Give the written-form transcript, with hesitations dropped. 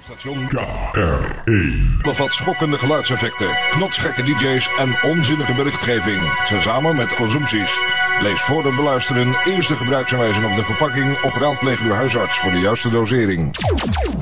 Station KR1 bevat schokkende geluidseffecten, knotsgekke DJ's en onzinnige berichtgeving. Tezamen met consumpties. Lees voor het beluisteren eerst de gebruiksaanwijzing op de verpakking of raadpleeg uw huisarts voor de juiste dosering.